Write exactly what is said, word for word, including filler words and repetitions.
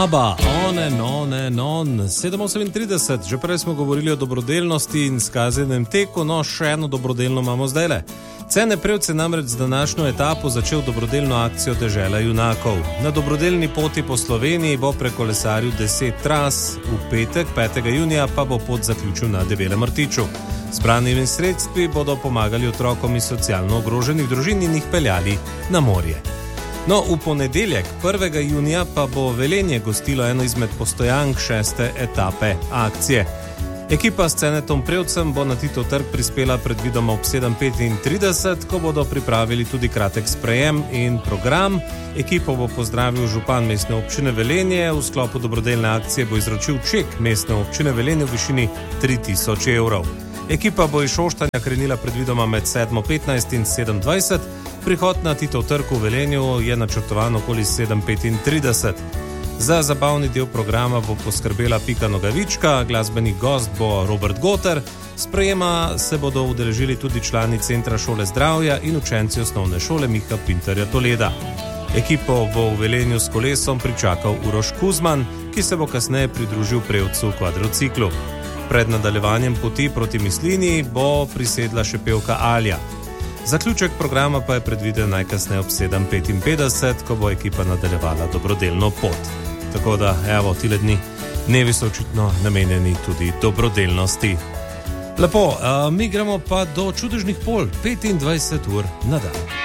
Aba, on and on and on. sedem osemintrideset, že prej smo govorili o dobrodelnosti in skazenem teku, no še eno dobrodelno imamo zdajle. Cene Prevc je namreč z današnjo etapo začel dobrodelno akcijo Dežela junakov. Na dobrodelni poti po Sloveniji bo prekolesaril deset tras, v petek, petega junija, pa bo pot zaključil na Debelem rtiču. Zbranimi sredstvi bodo pomagali otrokom iz socialno ogroženih družin in jih peljali na morje. No, v ponedeljek, prvega junija, pa bo Velenje gostilo eno izmed postojank šeste etape akcije. Ekipa s Cenetom Prevcem bo na Titov trg prispela predvidoma ob sedem petintrideset, ko bodo pripravili tudi kratek sprejem in program. Ekipo bo pozdravil župan mestne občine Velenje, v sklopu dobrodelne akcije bo izročil ček mestne občine Velenje v višini tri tisoč evrov. Ekipa bo iz Šoštanja krenila predvidoma med sedem petnajst in sedem dvajset, prihod na Titov trg v Velenju je načrtovan okoli sedem petintrideset. Za zabavni del programa bo poskrbela Pika Nogavička, glasbeni gost bo Robert Goter, sprejema se bodo udeležili tudi člani Centra šole zdravja in učenci osnovne šole Miha Pintarja Toleda. Ekipo bo v Velenju s kolesom pričakal Uroš Kuzman, ki se bo kasneje pridružil Prevcu v kvadrociklu. Pred nadaljevanjem poti proti Mislinji bo prisedla še pevka Alja. Zaključek programa pa je predviden najkasneje ob sedem petinpetdeset, ko bo ekipa nadaljevala dobrodelno pot. Tako da, evo, tile dni, dnevi so očitno namenjeni tudi dobrodelnosti. Lepo, uh, mi gremo pa do čudežnih pol, petindvajset ur na dan.